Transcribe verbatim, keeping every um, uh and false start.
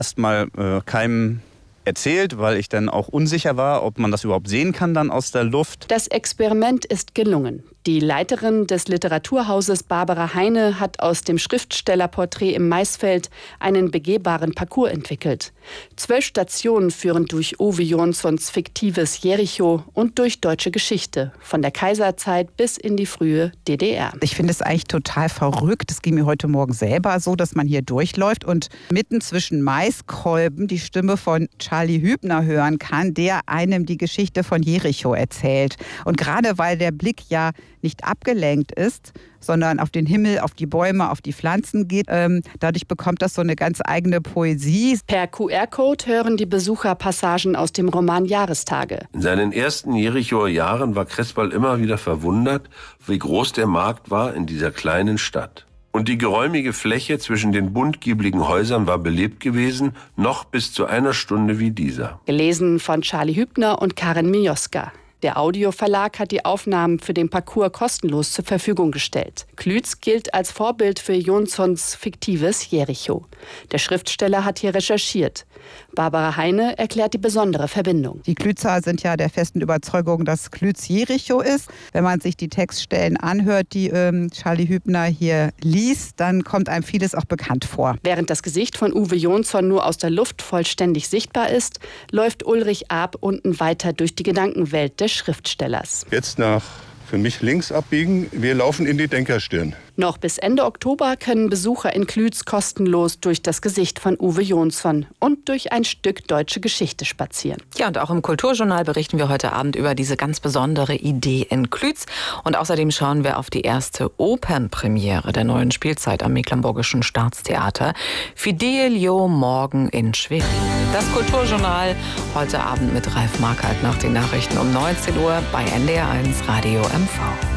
erstmal äh, keinem erzählt, weil ich dann auch unsicher war, ob man das überhaupt sehen kann dann aus der Luft. Das Experiment ist gelungen. Die Leiterin des Literaturhauses Barbara Heine hat aus dem Schriftstellerporträt im Maisfeld einen begehbaren Parcours entwickelt. Zwölf Stationen führen durch Uwe Jonssons fiktives Jericho und durch deutsche Geschichte, von der Kaiserzeit bis in die frühe D D R. Ich finde es eigentlich total verrückt. Es ging mir heute Morgen selber so, dass man hier durchläuft und mitten zwischen Maiskolben die Stimme von Charlie Hübner hören kann, der einem die Geschichte von Jericho erzählt. Und gerade weil der Blick ja nicht abgelenkt ist, sondern auf den Himmel, auf die Bäume, auf die Pflanzen geht. Ähm, dadurch bekommt das so eine ganz eigene Poesie. Per Q R-Code hören die Besucher Passagen aus dem Roman Jahrestage. In seinen ersten Jerichoer Jahren war Creswell immer wieder verwundert, wie groß der Markt war in dieser kleinen Stadt. Und die geräumige Fläche zwischen den buntgiebligen Häusern war belebt gewesen, noch bis zu einer Stunde wie dieser. Gelesen von Charlie Hübner und Karin Mioska. Der Audioverlag hat die Aufnahmen für den Parcours kostenlos zur Verfügung gestellt. Klütz gilt als Vorbild für Jonssons fiktives Jericho. Der Schriftsteller hat hier recherchiert. Barbara Heine erklärt die besondere Verbindung. Die Klützer sind ja der festen Überzeugung, dass Klütz Jericho ist. Wenn man sich die Textstellen anhört, die ähm, Charlie Hübner hier liest, dann kommt einem vieles auch bekannt vor. Während das Gesicht von Uwe Jonsson nur aus der Luft vollständig sichtbar ist, läuft Ulrich Arp unten weiter durch die Gedankenwelt des Schriftstellers. Jetzt nach für mich links abbiegen. Wir laufen in die Denkerstirn. Noch bis Ende Oktober können Besucher in Klütz kostenlos durch das Gesicht von Uwe Jonsson und durch ein Stück deutsche Geschichte spazieren. Ja, und auch im Kulturjournal berichten wir heute Abend über diese ganz besondere Idee in Klütz. Und außerdem schauen wir auf die erste Opernpremiere der neuen Spielzeit am Mecklenburgischen Staatstheater. Fidelio morgen in Schwerin. Das Kulturjournal heute Abend mit Ralf Markert nach den Nachrichten um neunzehn Uhr bei N D R eins Radio M V.